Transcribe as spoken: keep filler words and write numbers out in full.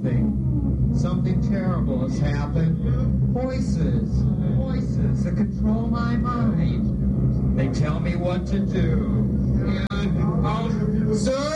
something. Something terrible has happened. Voices, voices that control my mind. They tell me what to do. And, um, sir,